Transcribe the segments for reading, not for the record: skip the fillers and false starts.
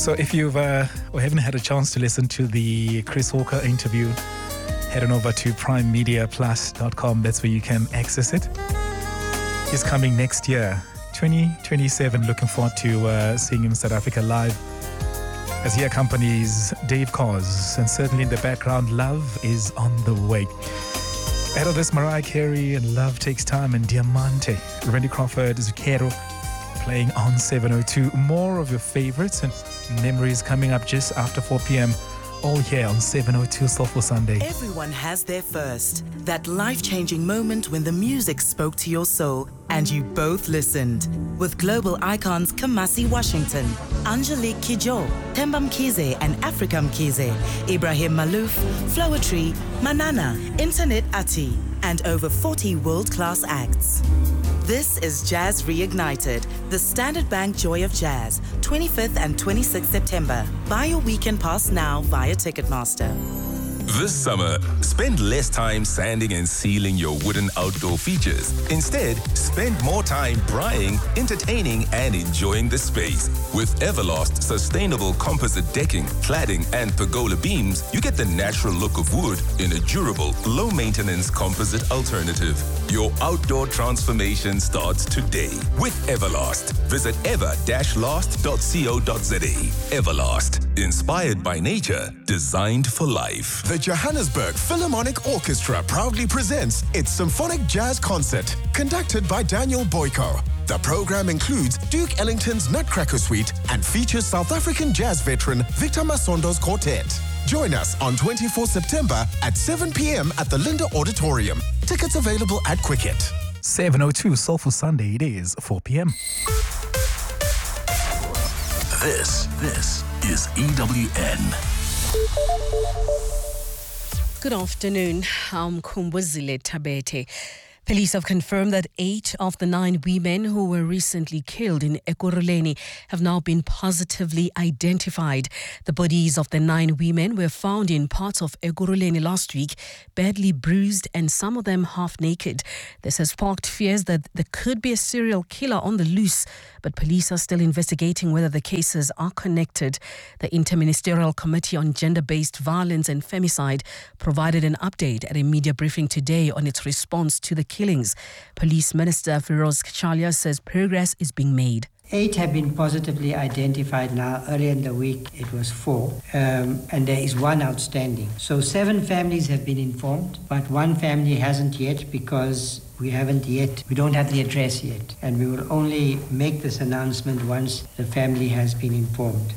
So if you've or haven't had a chance to listen to the Chris Walker interview, head on over to primemediaplus.com. That's where you can access it. He's coming next year, 2027. Looking forward to seeing him in South Africa live as he accompanies Dave Koz. And certainly in the background, Love is on the way. Ahead of this, Mariah Carey and Love Takes Time and Diamante. Randy Crawford, Zucchero playing on 702. More of your favorites and memories coming up just after 4 p.m. all here on 702 Soulful Sunday. Everyone has their first. That life-changing moment when the music spoke to your soul and you both listened. With global icons Kamasi Washington, Angelique Kidjo, Themba Mkhize and Africa Mkhize, Ibrahim Malouf, Floetry, Manana, Internet Ati, and over 40 world-class acts. This is Jazz Reignited, the Standard Bank Joy of Jazz, 25th and 26th September. Buy your weekend pass now via Ticketmaster. This summer, spend less time sanding and sealing your wooden outdoor features. Instead, spend more time braaiing, entertaining, and enjoying the space. With Everlast sustainable composite decking, cladding, and pergola beams, you get the natural look of wood in a durable, low-maintenance composite alternative. Your outdoor transformation starts today with Everlast. Visit ever-last.co.za. Everlast, inspired by nature, designed for life. The Johannesburg Philharmonic Orchestra proudly presents its Symphonic Jazz Concert, conducted by Daniel Boyko. The program includes Duke Ellington's Nutcracker Suite and features South African jazz veteran Victor Masondo's quartet. Join us on 24 September at 7 p.m. at the Linda Auditorium. Tickets available at Quicket. 702 Soulful Sunday, it is 4 p.m. This is EWN. Good afternoon. I'm Kumbuzile Tabete. Police have confirmed that 8 of the 9 women who were recently killed in Ekurhuleni have now been positively identified. The bodies of the 9 women were found in parts of Ekurhuleni last week, badly bruised and some of them half naked. This has sparked fears that there could be a serial killer on the loose, but police are still investigating whether the cases are connected. The Interministerial Committee on Gender-Based Violence and Femicide provided an update at a media briefing today on its response to the killings. Police Minister Firoz Kachalia says progress is being made. 8 have been positively identified now. Earlier in the week, it was 4, and there is 1 outstanding. So 7 families have been informed, but 1 family hasn't yet because we don't have the address yet. And we will only make this announcement once the family has been informed.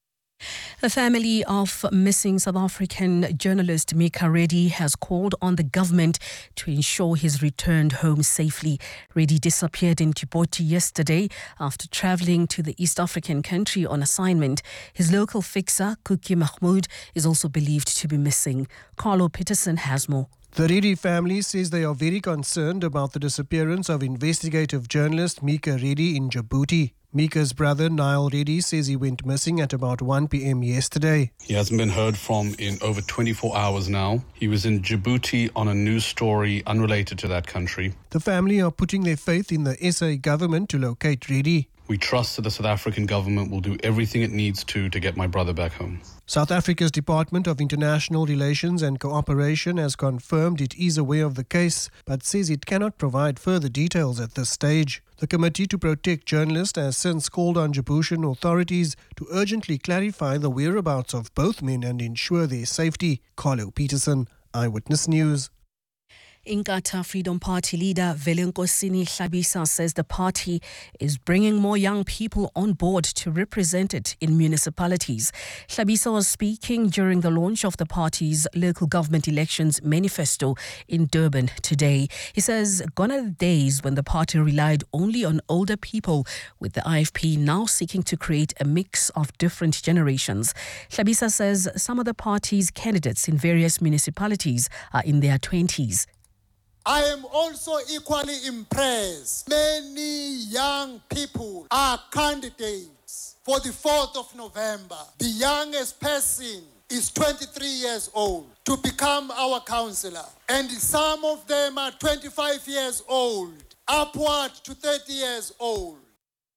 The family of missing South African journalist Mika Reddy has called on the government to ensure he's returned home safely. Reddy disappeared in Djibouti yesterday after travelling to the East African country on assignment. His local fixer, Kuki Mahmoud, is also believed to be missing. Carlo Peterson has more. The Reddy family says they are very concerned about the disappearance of investigative journalist Mika Reddy in Djibouti. Mika's brother, Niall Reddy, says he went missing at about 1 p.m. yesterday. He hasn't been heard from in over 24 hours now. He was in Djibouti on a news story unrelated to that country. The family are putting their faith in the SA government to locate Reddy. We trust that the South African government will do everything it needs to get my brother back home. South Africa's Department of International Relations and Cooperation has confirmed it is aware of the case, but says it cannot provide further details at this stage. The Committee to Protect Journalists has since called on Djiboutian authorities to urgently clarify the whereabouts of both men and ensure their safety. Carlo Peterson, Eyewitness News. Inkatha Freedom Party leader Velenkosini Hlabisa says the party is bringing more young people on board to represent it in municipalities. Hlabisa was speaking during the launch of the party's local government elections manifesto in Durban today. He says gone are the days when the party relied only on older people, with the IFP now seeking to create a mix of different generations. Hlabisa says some of the party's candidates in various municipalities are in their 20s. I am also equally impressed. Many young people are candidates for the 4th of November. The youngest person is 23 years old to become our councillor. And some of them are 25 years old, upward to 30 years old.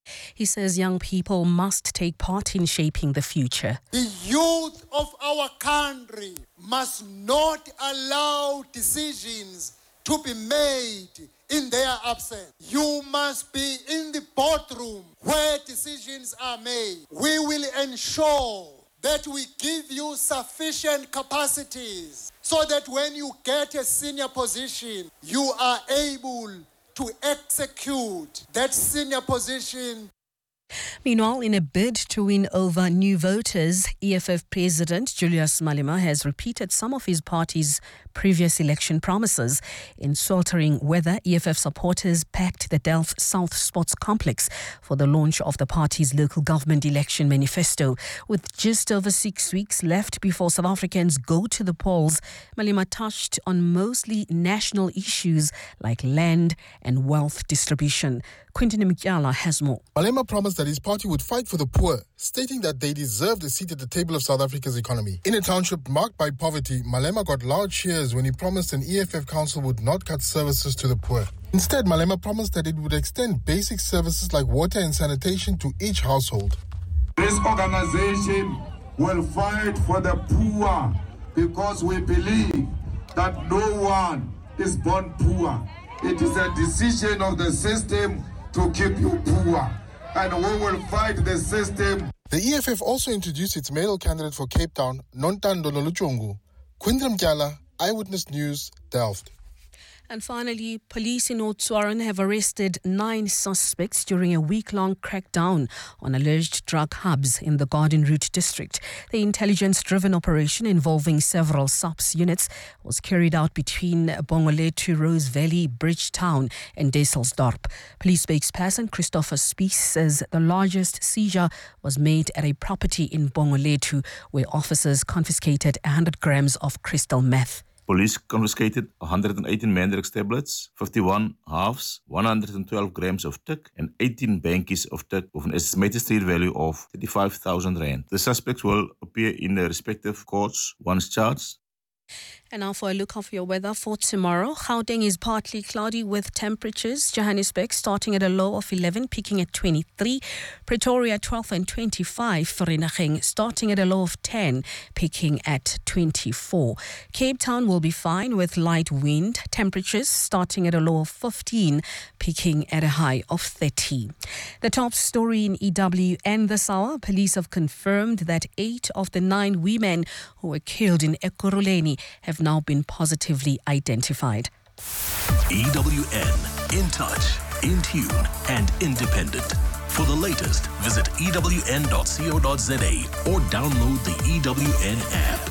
He says young people must take part in shaping the future. The youth of our country must not allow decisions to be made in their absence. You must be in the boardroom where decisions are made. We will ensure that we give you sufficient capacities so that when you get a senior position, you are able to execute that senior position. Meanwhile, in a bid to win over new voters, EFF President Julius Malema has repeated some of his party's previous election promises. In sweltering weather, EFF supporters packed the Delft South Sports Complex for the launch of the party's local government election manifesto. With just over 6 weeks left before South Africans go to the polls, Malema touched on mostly national issues like land and wealth distribution. Quentin Mkyala has more. Malema promised that his party would fight for the poor, stating that they deserved a seat at the table of South Africa's economy. In a township marked by poverty, Malema got loud cheers when he promised an EFF council would not cut services to the poor. Instead, Malema promised that it would extend basic services like water and sanitation to each household. This organization will fight for the poor because we believe that no one is born poor. It is a decision of the system to keep you poor, and we will fight the system. The EFF also introduced its mayoral candidate for Cape Town, Nontando Loluchungu. Quinton Mkyala, Eyewitness News, Delft. And finally, police in Oudtshoorn have arrested 9 suspects during a week-long crackdown on alleged drug hubs in the Garden Route district. The intelligence-driven operation involving several SAPS units was carried out between Bongolethu, Rose Valley, Bridgetown and Duiselsdorp. Police spokesperson Christopher Spies says the largest seizure was made at a property in Bongolethu where officers confiscated 100 grams of crystal meth. Police confiscated 118 Mandrex tablets, 51 halves, 112 grams of tik, and 18 bankies of tik with an estimated street value of 35,000 rand. The suspects will appear in their respective courts once charged. And now for a look of your weather for tomorrow. Gauteng is partly cloudy with temperatures. Johannesburg starting at a low of 11, peaking at 23. Pretoria 12 and 25. Vereeniging starting at a low of 10, peaking at 24. Cape Town will be fine with light wind. Temperatures starting at a low of 15, peaking at a high of 30. The top story in EWN this hour. Police have confirmed that 8 of the 9 women who were killed in Ekurhuleni have now been positively identified. EWN, in touch, in tune, and independent. For the latest, visit ewn.co.za or download the EWN app.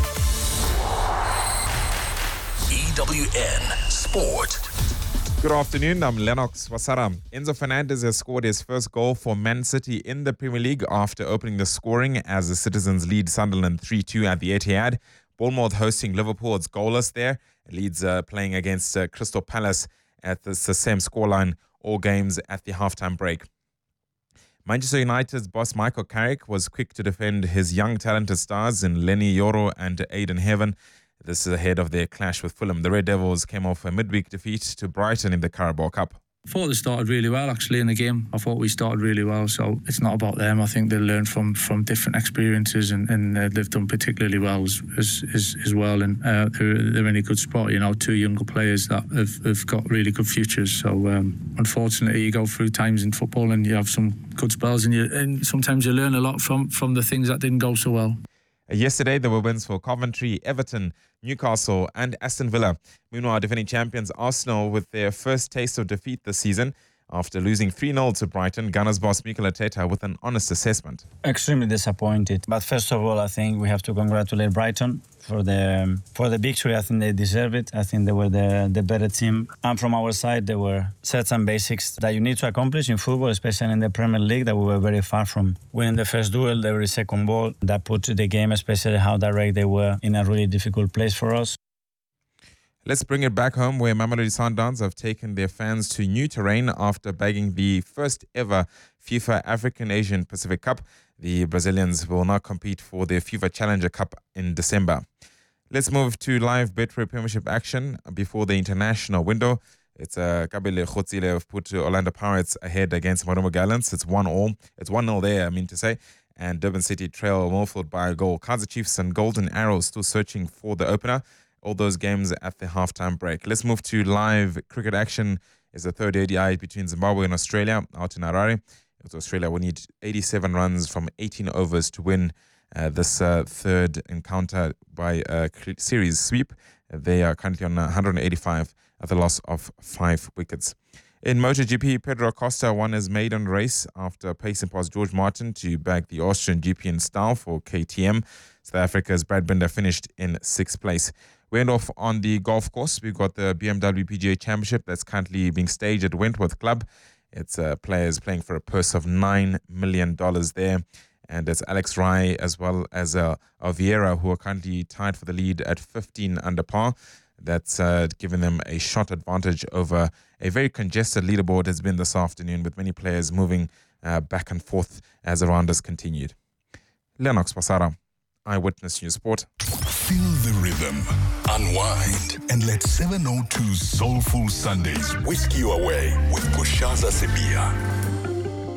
EWN Sport. Good afternoon, I'm Lennox Wasara. Enzo Fernandez has scored his first goal for Man City in the Premier League after opening the scoring as the Citizens lead Sunderland 3-2 at the Etihad. Bournemouth hosting Liverpool, it's goalless there. Leeds playing against Crystal Palace at the same scoreline, all games at the halftime break. Manchester United's boss Michael Carrick was quick to defend his young talented stars in Lenny Yoro and Aidan Heaven. This is ahead of their clash with Fulham. The Red Devils came off a midweek defeat to Brighton in the Carabao Cup. I thought they started really well, actually, in the game. I thought we started really well, so it's not about them. I think they learn from different experiences, and they've done particularly well as well. And they're in a good spot, 2 younger players that have got really good futures. So unfortunately, you go through times in football and you have some good spells, and sometimes you learn a lot from the things that didn't go so well. Yesterday, there were wins for Coventry, Everton, Newcastle and Aston Villa. Meanwhile, defending champions Arsenal with their first taste of defeat this season. After losing 3-0 to Brighton, Gunners boss Mikel Arteta with an honest assessment. Extremely disappointed. But first of all, I think we have to congratulate Brighton for the victory. I think they deserve it. I think they were the better team. And from our side, there were certain basics that you need to accomplish in football, especially in the Premier League, that we were very far from. Winning the first duel, every second ball, that put the game, especially how direct they were, in a really difficult place for us. Let's bring it back home where Mamelodi Sundowns have taken their fans to new terrain after bagging the first ever FIFA African Asian Pacific Cup. The Brazilians will now compete for their FIFA Challenger Cup in December. Let's move to live Betway Premiership action before the international window. It's Kabele Khotsile have put Orlando Pirates ahead against Marumo Gallants. It's 1-1. It's 1-0 there, I mean to say. And Durban City trail Milford by a goal. Kaizer Chiefs and Golden Arrows still searching for the opener. All those games at the halftime break. Let's move to live cricket action. Is the third ODI between Zimbabwe and Australia out in Harare. Australia will need 87 runs from 18 overs to win this third encounter by a series sweep. They are currently on 185 at the loss of 5 wickets. In MotoGP, Pedro Acosta won his maiden race after pacing past George Martin to bag the Austrian GP in style for KTM. South Africa's Brad Binder finished in 6th place. We end off on the golf course. We've got the BMW PGA Championship that's currently being staged at Wentworth Club. It's players playing for a purse of $9 million there. And it's Alex Rai as well as Vieira, who are currently tied for the lead at 15 under par. That's given them a shot advantage over a very congested leaderboard has been this afternoon, with many players moving back and forth as the round has continued. Lennox Pasara, Eyewitness News Sport. Feel the rhythm, unwind, and let 702 Soulful Sundays whisk you away with Kushaza Sebia.